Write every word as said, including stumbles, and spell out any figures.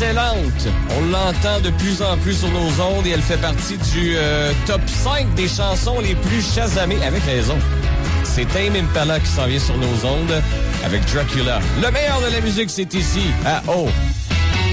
excellente. On l'entend de plus en plus sur nos ondes et elle fait partie du euh, top cinq des chansons les plus chasamées, avec raison. C'est Tame Impala qui s'en vient sur nos ondes avec Dracula. Le meilleur de la musique, c'est ici, à O.